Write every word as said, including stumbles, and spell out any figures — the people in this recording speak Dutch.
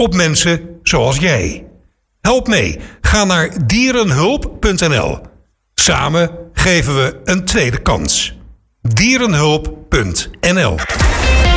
op mensen zoals jij. Help mee. Ga naar dierenhulp punt n l. Samen geven we een tweede kans. dierenhulp punt n l